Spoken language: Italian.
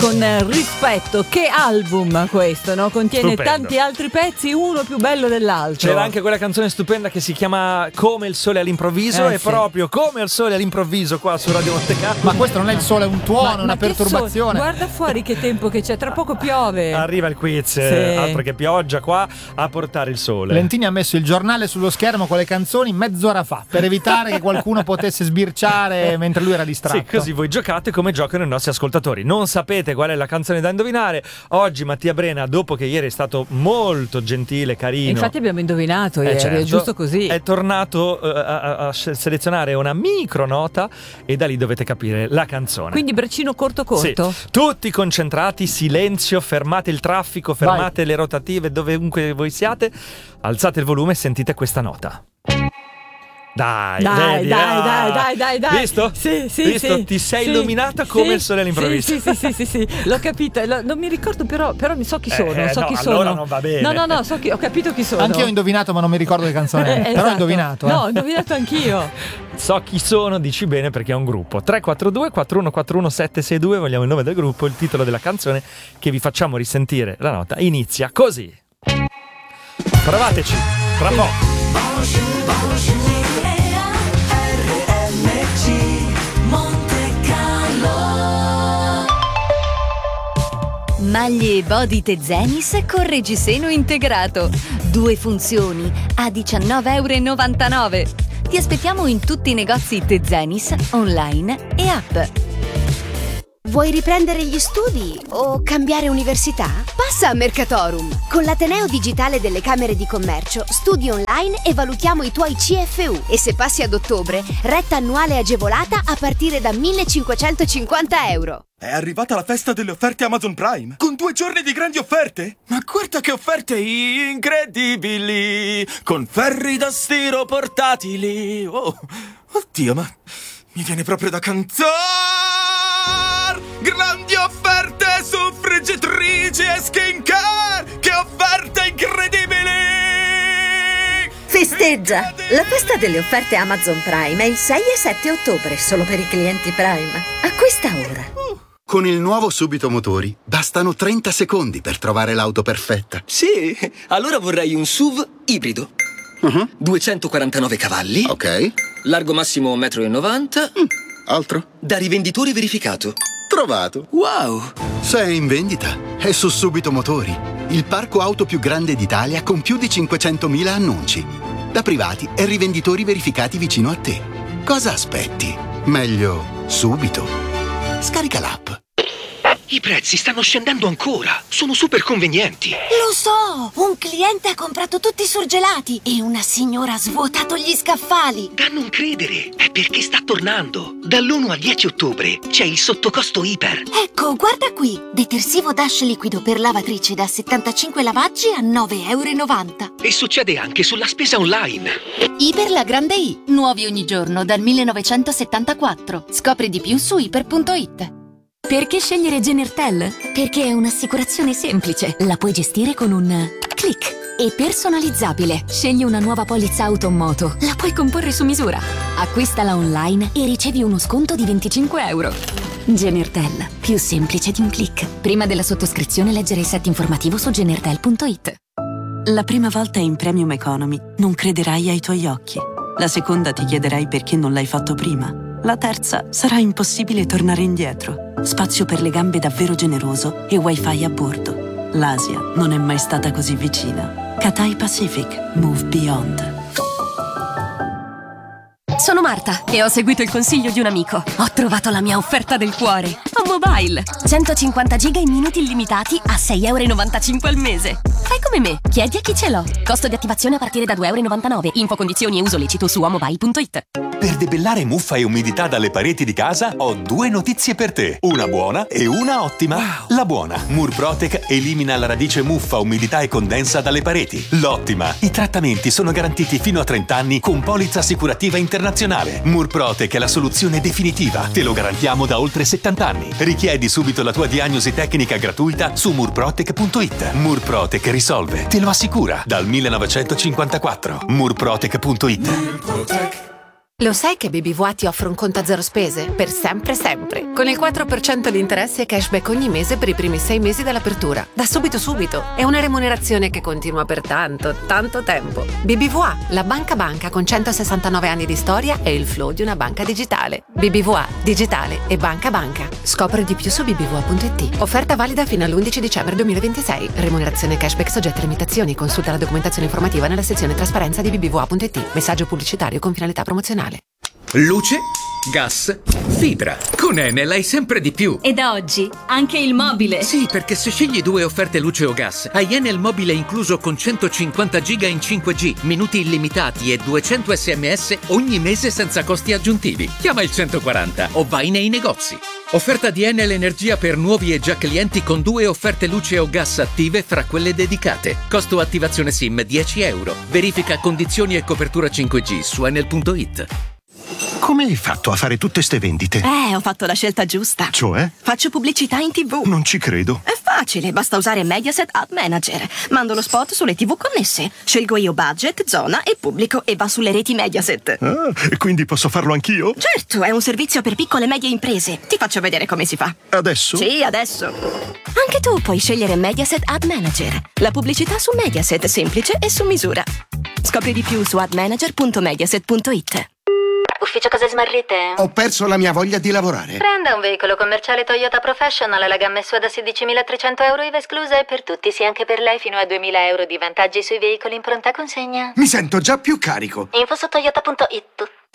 con rispetto. Che album questo, no? Contiene Stupendo. tanti altri pezzi, uno più bello dell'altro. C'era anche quella canzone stupenda che si chiama Come il sole all'improvviso, e sì. proprio come il sole all'improvviso qua su Radio Monte Carlo. Ma questo non è il sole, è un tuono, una che perturbazione. Guarda fuori che tempo che c'è, tra poco piove. Arriva il quiz, Sì. altro che pioggia qua a portare il sole. Lentini ha messo il giornale sullo schermo con le canzoni mezz'ora fa, per evitare che qualcuno potesse sbirciare mentre lui era distratto. Sì, così voi giocate come giocano i nostri ascoltatori. Non sapete qual è la canzone da indovinare. Oggi Mattia Brena, dopo che ieri è stato molto gentile, carino, Infatti abbiamo indovinato ieri, certo, è giusto così. è tornato a selezionare una micronota e da lì dovete capire la canzone. Quindi braccino corto corto? Sì. Tutti concentrati, silenzio, fermate il traffico, fermate le rotative, dovunque voi siate, alzate il volume e sentite questa nota. Dai, vedi, dai. Visto? Sì, Visto? sì. Ti sei Sì, illuminato come sì, il sole all'improvviso. Sì, l'ho capito. Non mi ricordo però so chi sono. no, chi allora sono. non va bene. No, ho capito chi sono. Anch'io ho indovinato, ma non mi ricordo che canzone è. Però Esatto. ho indovinato. No, ho indovinato anch'io. So chi sono, dici bene perché è un gruppo. 342 4141 762, vogliamo il nome del gruppo, il titolo della canzone che vi facciamo risentire. La nota inizia così. Provateci, tra poco. Maglie e body Tezenis con reggiseno integrato. 2 funzioni a €19,99. Ti aspettiamo in tutti i negozi Tezenis, online e app. Vuoi riprendere gli studi o cambiare università? Passa a Mercatorum! Con l'Ateneo Digitale delle Camere di Commercio studi online e valutiamo i tuoi CFU. E se passi ad ottobre, retta annuale agevolata a partire da €1.550. È arrivata la festa delle offerte Amazon Prime, con 2 giorni di grandi offerte. Ma guarda che offerte incredibili, con ferri da stiro portatili. Oh, oddio, ma mi viene proprio da cantare. Grandi offerte su friggitrici e skincare, che offerte incredibili. Festeggia! La festa delle offerte Amazon Prime è il 6 e 7 ottobre, solo per i clienti Prime. Acquista ora. Con il nuovo Subito Motori bastano 30 secondi per trovare l'auto perfetta. Sì, allora vorrei un SUV ibrido. 249 cavalli. Ok. Largo massimo 1,90 m. Altro? Da rivenditore verificato. Trovato. Wow! Se è in vendita, è su Subito Motori, il parco auto più grande d'Italia con più di 500.000 annunci. Da privati e rivenditori verificati vicino a te. Cosa aspetti? Meglio subito. Scarica l'app. I prezzi stanno scendendo ancora. Sono super convenienti. Lo so! Un cliente ha comprato tutti i surgelati e una signora ha svuotato gli scaffali. Da non credere, è perché sta tornando. Dall'1 al 10 ottobre c'è il sottocosto iper. Ecco, guarda qui. Detersivo Dash liquido per lavatrice da 75 lavaggi a €9,90. E succede anche sulla spesa online. Iper la grande I. Nuovi ogni giorno dal 1974. Scopri di più su iper.it. Perché scegliere Genertel? Perché è un'assicurazione semplice. La puoi gestire con un click. E personalizzabile. Scegli una nuova polizza auto o moto. La puoi comporre su misura. Acquistala online e ricevi uno sconto di €25. Genertel. Più semplice di un click. Prima della sottoscrizione leggere il set informativo su genertel.it. La prima volta in Premium Economy non crederai ai tuoi occhi. La seconda ti chiederai perché non l'hai fatto prima. La terza sarà impossibile tornare indietro. Spazio per le gambe davvero generoso e wifi a bordo. L'Asia non è mai stata così vicina. Cathay Pacific. Move Beyond. Sono Marta e ho seguito il consiglio di un amico. Ho trovato la mia offerta del cuore. A Mobile. 150 giga in minuti illimitati a €6,95 al mese. Fai come me, chiedi a chi ce l'ho. Costo di attivazione a partire da €2,99. Info, condizioni e uso lecito su amobile.it. Per debellare muffa e umidità dalle pareti di casa ho 2 notizie per te. Una buona e una ottima. Wow. La buona: Murprotec elimina la radice muffa, umidità e condensa dalle pareti. L'ottima: i trattamenti sono garantiti fino a 30 anni con polizza assicurativa internazionale. Murprotec è la soluzione definitiva. Te lo garantiamo da oltre 70 anni. Richiedi subito la tua diagnosi tecnica gratuita su murprotec.it. Murprotec risolve, te lo assicura, dal 1954. Murprotec.it. Lo sai che BBVA ti offre un conto a zero spese? Per sempre sempre. Con il 4% di interesse e cashback ogni mese per i primi 6 mesi dall'apertura. Da subito. È una remunerazione che continua per tanto tempo. BBVA, la banca con 169 anni di storia e il flow di una banca digitale. BBVA, digitale e banca. Scopri di più su bbva.it. Offerta valida fino all'11 dicembre 2026. Remunerazione cashback soggetta a limitazioni. Consulta la documentazione informativa nella sezione trasparenza di bbva.it. Messaggio pubblicitario con finalità promozionale. Luce, gas, fibra. Con Enel hai sempre di più. E da oggi anche il mobile. Sì, perché se scegli 2 offerte luce o gas, hai Enel mobile incluso con 150 giga in 5G, minuti illimitati e 200 SMS ogni mese senza costi aggiuntivi. Chiama il 140 o vai nei negozi. Offerta di Enel Energia per nuovi e già clienti con 2 offerte luce o gas attive fra quelle dedicate. Costo attivazione SIM €10. Verifica condizioni e copertura 5G su enel.it. Come hai fatto a fare tutte ste vendite? Ho fatto la scelta giusta. Cioè? Faccio pubblicità in TV. Non ci credo. È facile, basta usare Mediaset Ad Manager. Mando lo spot sulle TV connesse. Scelgo io budget, zona e pubblico e va sulle reti Mediaset. Ah, quindi posso farlo anch'io? Certo, è un servizio per piccole e medie imprese. Ti faccio vedere come si fa. Adesso? Sì, adesso. Anche tu puoi scegliere Mediaset Ad Manager. La pubblicità su Mediaset, semplice e su misura. Scopri di più su admanager.mediaset.it. Ufficio cose smarrite? Ho perso la mia voglia di lavorare. Prenda un veicolo commerciale Toyota Professional alla gamma SUA da 16.300 euro IVA esclusa e per tutti, sì anche per lei, fino a 2.000 euro di vantaggi sui veicoli in pronta consegna. Mi sento già più carico. Info su toyota.it.